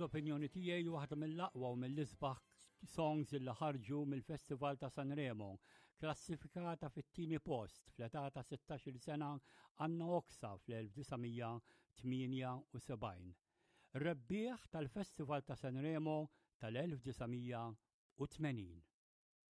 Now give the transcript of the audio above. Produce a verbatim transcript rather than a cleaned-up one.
fl-opinjoni tiegħi waħda mill-aqwa u mill-isbaħ songs li ħarġu mill-Festival ta' Sanremo, klassifikata fit-tieni post fl-età ta' sittax-il sena Anna Oxa fl-elf-tisa' rebbieħ tal-Festival ta' Sanremo tal-elf tisa' tmenin.